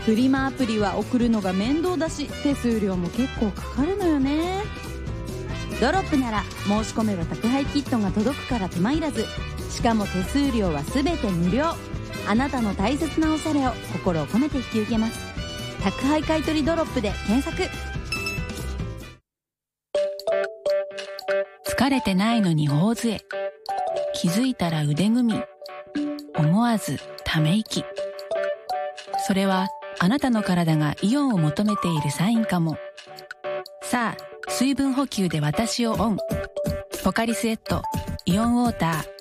フリマアプリは送るのが面倒だし、手数料も結構かかるのよね。ドロップなら申し込めば宅配キットが届くから手間いらず、しかも手数料はすべて無料。あなたの大切なおしゃれを心を込めて引き受けます。宅配買取ドロップで検索。 疲れてないのに大勢、気づいたら腕組み、思わずため息。それはあなたの体がイオンを求めているサインかも。さあ、水分補給で私をオン。ポカリスエットイオンウォーター。